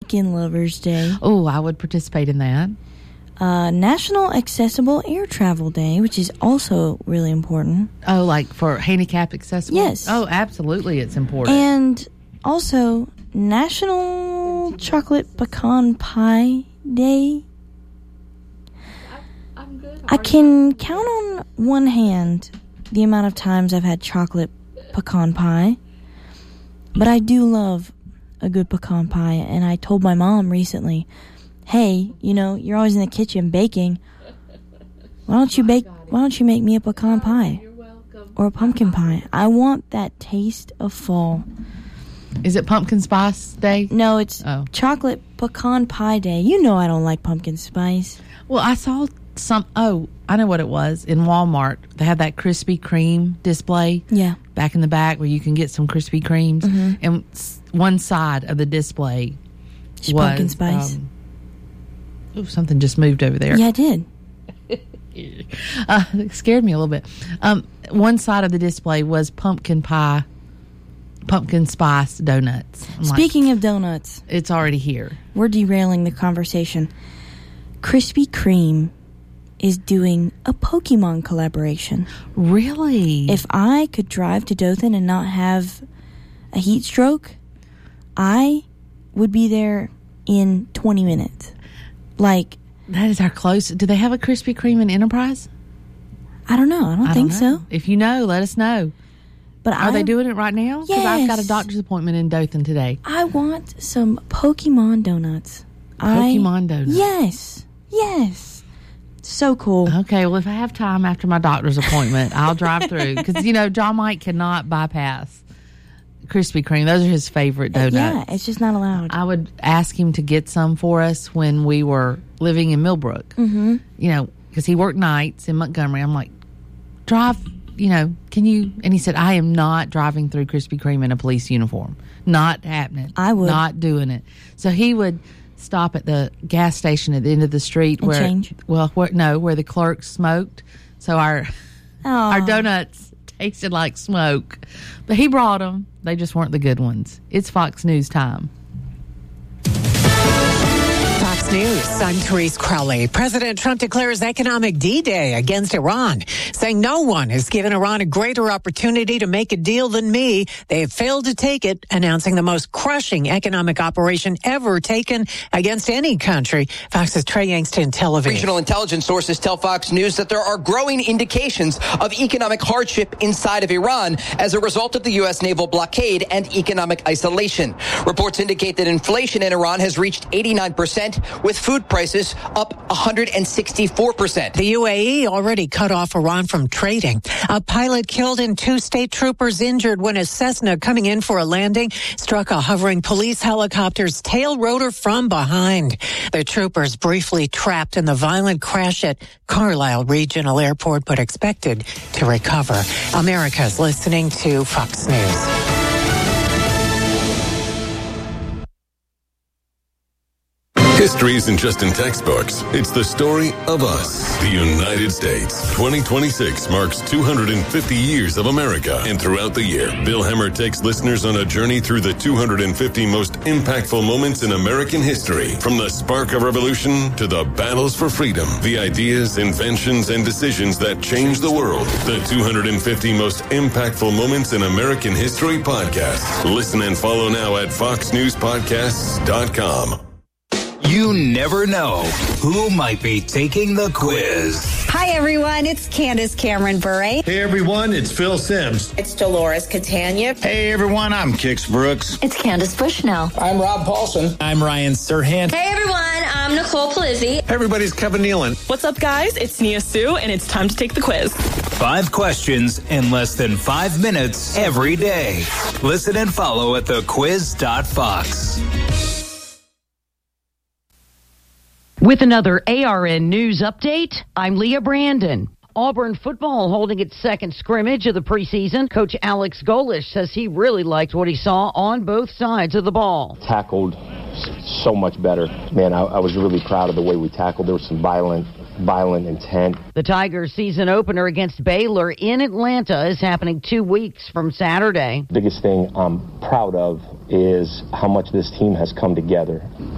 Pumpkin Lovers Day. Oh, I would participate in that. National Accessible Air Travel Day, which is also really important. Oh, like for handicap accessible? Yes. Oh, absolutely, it's important. And also National Chocolate Pecan Pie Day. I'm good. I can count on one hand the amount of times I've had chocolate pecan pie, but I do love a good pecan pie, and I told my mom recently, hey, you're always in the kitchen baking. Why don't you make me a pecan pie? You're welcome. Or a pumpkin pie? I want that taste of fall. Is it Pumpkin Spice Day? No, it's Chocolate Pecan Pie Day. You know I don't like pumpkin spice. Well, I saw I know what it was. In Walmart, they have that Krispy Kreme display. Yeah. Back in the back where you can get some Krispy Kremes. Mm-hmm. And one side of the display was pumpkin spice. Something just moved over there. Yeah, it did. It scared me a little bit. One side of the display was pumpkin spice donuts. Speaking of donuts, it's already here. We're derailing the conversation. Krispy Kreme is doing a Pokemon collaboration. Really? If I could drive to Dothan and not have a heat stroke, I would be there in 20 minutes. Like, that is our close. Do they have a Krispy Kreme in Enterprise? I don't know. I don't think so. If you know, let us know. But are they doing it right now? Because I've got a doctor's appointment in Dothan today. I want some Pokemon donuts. Pokemon donuts? Yes. So cool. Okay, well, if I have time after my doctor's appointment, I'll drive through. Because, John Mike cannot bypass Krispy Kreme. Those are his favorite donuts. Yeah, it's just not allowed. I would ask him to get some for us when we were living in Millbrook. Mm-hmm. Because he worked nights in Montgomery. I'm like, drive, can you? And he said, I am not driving through Krispy Kreme in a police uniform. Not happening. I would. Not doing it. So he would stop at the gas station at the end of the street and change? Where the clerk smoked. So our donuts tasted like smoke. But he brought them. They just weren't the good ones. It's Fox News time. Fox News, I'm Therese Crowley. President Trump declares economic D-Day against Iran, saying no one has given Iran a greater opportunity to make a deal than me. They have failed to take it, announcing the most crushing economic operation ever taken against any country. Fox's Trey Yangston, Tel Aviv. Regional intelligence sources tell Fox News that there are growing indications of economic hardship inside of Iran as a result of the U.S. naval blockade and economic isolation. Reports indicate that inflation in Iran has reached 89%, with food prices up 164%. The UAE already cut off Iran from trading. A pilot killed and 2 state troopers injured when a Cessna coming in for a landing struck a hovering police helicopter's tail rotor from behind. The troopers briefly trapped in the violent crash at Carlisle Regional Airport, but expected to recover. America's listening to Fox News. History isn't just in textbooks. It's the story of us. The United States. 2026 marks 250 years of America. And throughout the year, Bill Hemmer takes listeners on a journey through the 250 most impactful moments in American history. From the spark of revolution to the battles for freedom. The ideas, inventions, and decisions that changed the world. The 250 most impactful moments in American history podcast. Listen and follow now at foxnewspodcasts.com. You never know who might be taking the quiz. Hi, everyone. It's Candace Cameron Bure. Hey, everyone. It's Phil Sims. It's Dolores Catania. Hey, everyone. I'm Kix Brooks. It's Candace Bushnell. I'm Rob Paulson. I'm Ryan Serhant. Hey, everyone. I'm Nicole Palizzi. Hey, everybody's Kevin Nealon. What's up, guys? It's Nia Sue, and it's time to take the quiz. 5 questions in less than 5 minutes every day. Listen and follow at thequiz.fox. With another ARN News update, I'm Leah Brandon. Auburn football holding its second scrimmage of the preseason. Coach Alex Golish says he really liked what he saw on both sides of the ball. Tackled so much better. Man, I was really proud of the way we tackled. There was some violent intent. The Tigers' season opener against Baylor in Atlanta is happening 2 weeks from Saturday. The biggest thing I'm proud of is how much this team has come together.